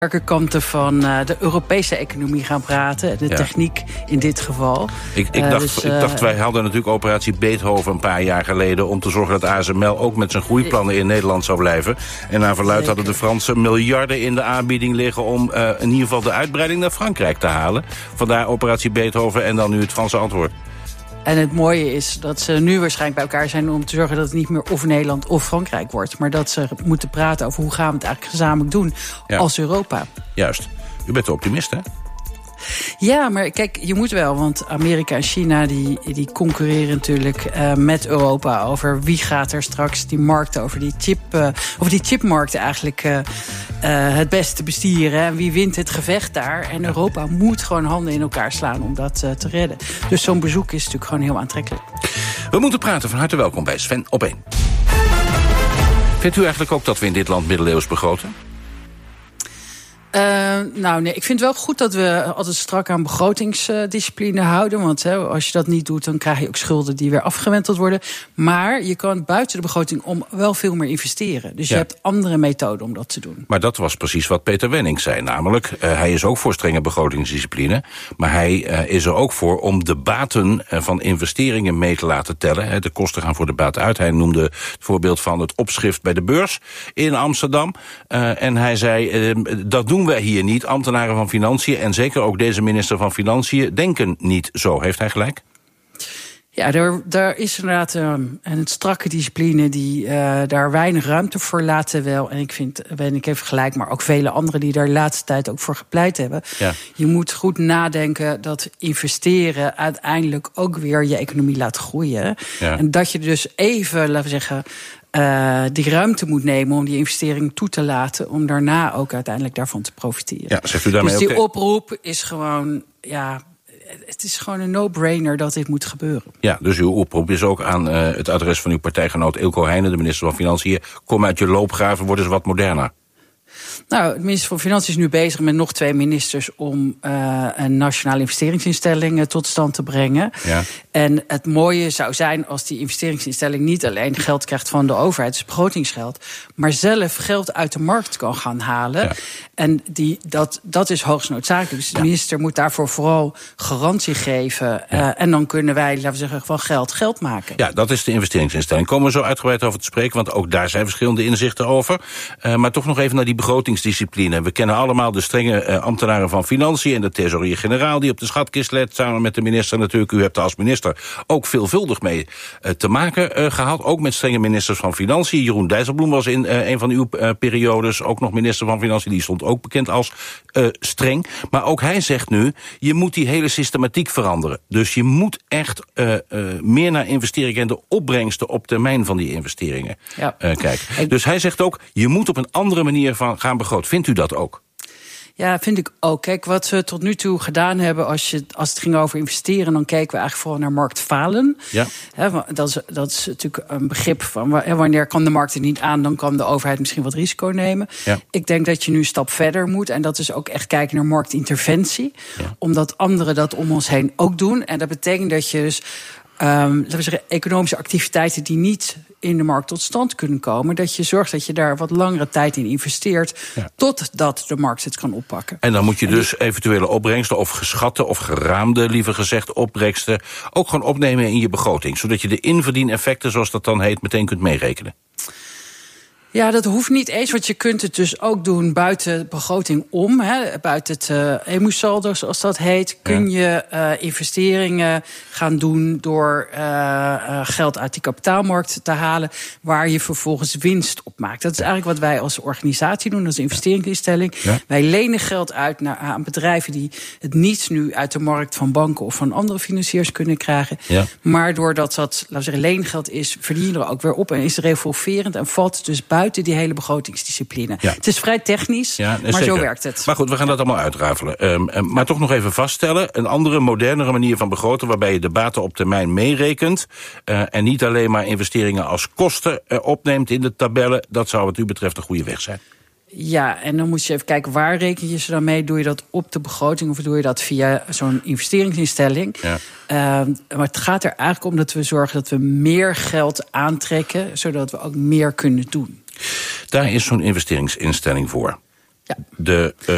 kanten van de Europese economie gaan praten. De techniek in dit geval. Ik dacht, wij hadden natuurlijk operatie Beethoven een paar jaar geleden om te zorgen dat ASML ook met zijn groeiplannen in Nederland zou blijven. En naar verluid hadden de Fransen miljarden in de aanbieding liggen om in ieder geval de uitbreiding naar Frankrijk te halen. Vandaar operatie Beethoven en dan nu het Franse antwoord. En het mooie is dat ze nu waarschijnlijk bij elkaar zijn om te zorgen dat het niet meer of Nederland of Frankrijk wordt. Maar dat ze moeten praten over hoe gaan we het eigenlijk gezamenlijk doen als Europa. Juist. U bent de optimist, hè? Ja, maar kijk, je moet wel, want Amerika en China die concurreren natuurlijk met Europa over wie gaat er straks die markten over die chipmarkten eigenlijk het beste bestieren. En wie wint het gevecht daar? En Europa moet gewoon handen in elkaar slaan om dat te redden. Dus zo'n bezoek is natuurlijk gewoon heel aantrekkelijk. We moeten praten. Van harte welkom bij Sven op 1. Vindt u eigenlijk ook dat we in dit land middeleeuws begroten? Nee, ik vind het wel goed dat we altijd strak aan begrotingsdiscipline houden. Want als je dat niet doet, dan krijg je ook schulden die weer afgewenteld worden. Maar je kan buiten de begroting om wel veel meer investeren. Dus je hebt andere methoden om dat te doen. Maar dat was precies wat Peter Wenning zei. Namelijk, hij is ook voor strenge begrotingsdiscipline. Maar hij is er ook voor om de baten van investeringen mee te laten tellen. De kosten gaan voor de baat uit. Hij noemde het voorbeeld van het opschrift bij de beurs in Amsterdam. En hij zei, dat doen wij hier niet. Ambtenaren van Financiën en zeker ook deze minister van Financiën denken niet zo. Heeft hij gelijk? Ja, daar is inderdaad een strakke discipline die daar weinig ruimte voor laten wel. En ik vind, ik even gelijk, maar ook vele anderen die daar de laatste tijd ook voor gepleit hebben. Ja. Je moet goed nadenken dat investeren uiteindelijk ook weer je economie laat groeien. Ja. En dat je dus even, laten we zeggen, die ruimte moet nemen om die investering toe te laten, om daarna ook uiteindelijk daarvan te profiteren. Ja, zegt u daarmee dus die ook oproep is gewoon, het is gewoon een no-brainer dat dit moet gebeuren. Ja, dus uw oproep is ook aan het adres van uw partijgenoot Eelco Heijnen, de minister van Financiën. Kom uit je loopgraven, word eens wat moderner. Nou, de minister van Financiën is nu bezig met nog 2 ministers om een nationale investeringsinstelling tot stand te brengen. Ja. En het mooie zou zijn als die investeringsinstelling niet alleen geld krijgt van de overheid, dus begrotingsgeld, maar zelf geld uit de markt kan gaan halen. Ja. En dat is hoogst noodzakelijk. Dus de minister moet daarvoor vooral garantie geven. En dan kunnen wij, laten we zeggen, van geld maken. Ja, dat is de investeringsinstelling. Komen we zo uitgebreid over te spreken, want ook daar zijn verschillende inzichten over. Maar toch nog even naar die begrotingsdiscipline. We kennen allemaal de strenge ambtenaren van Financiën en de thesaurier-generaal die op de schatkist let, samen met de minister natuurlijk. U hebt er als minister ook veelvuldig mee te maken gehad. Ook met strenge ministers van Financiën. Jeroen Dijsselbloem was in een van uw periodes ook nog minister van Financiën. Die stond ook bekend als streng. Maar ook hij zegt nu, je moet die hele systematiek veranderen. Dus je moet echt meer naar investeringen en de opbrengsten op termijn van die investeringen kijken. Dus hij zegt ook, je moet op een andere manier gaan begroten. Vindt u dat ook? Ja, vind ik ook. Kijk, wat we tot nu toe gedaan hebben, als het ging over investeren, dan keken we eigenlijk vooral naar marktfalen. Ja. Dat is natuurlijk een begrip van wanneer kan de markt er niet aan, dan kan de overheid misschien wat risico nemen. Ja. Ik denk dat je nu een stap verder moet. En dat is ook echt kijken naar marktinterventie. Ja. Omdat anderen dat om ons heen ook doen. En dat betekent dat je dus laten we zeggen, economische activiteiten die niet in de markt tot stand kunnen komen, dat je zorgt dat je daar wat langere tijd in investeert, totdat de markt het kan oppakken. En dan moet je dus eventuele opbrengsten, of geschatte of geraamde, liever gezegd, opbrengsten, ook gewoon opnemen in je begroting, zodat je de inverdieneffecten, zoals dat dan heet, meteen kunt meerekenen. Ja, dat hoeft niet eens, want je kunt het dus ook doen buiten de begroting om. Buiten het EMU-saldo, zoals dat heet, kun je investeringen gaan doen door geld uit die kapitaalmarkt te halen, waar je vervolgens winst op maakt. Dat is eigenlijk wat wij als organisatie doen, als investeringsinstelling. Ja. Wij lenen geld uit aan bedrijven die het niet nu uit de markt van banken of van andere financiers kunnen krijgen. Ja. Maar doordat dat, laten we zeggen, leengeld is, verdienen er ook weer op en is revolverend en valt het dus buiten die hele begrotingsdiscipline. Ja. Het is vrij technisch, maar zeker. Zo werkt het. Maar goed, we gaan dat allemaal uitrafelen. Maar toch nog even vaststellen, een andere, modernere manier van begroten, waarbij je de baten op termijn meerekent en niet alleen maar investeringen als kosten opneemt in de tabellen, dat zou wat u betreft een goede weg zijn. Ja, en dan moet je even kijken, waar reken je ze dan mee? Doe je dat op de begroting of doe je dat via zo'n investeringsinstelling? Ja. Maar het gaat er eigenlijk om dat we zorgen dat we meer geld aantrekken, zodat we ook meer kunnen doen. Daar is zo'n investeringsinstelling voor. Ja. De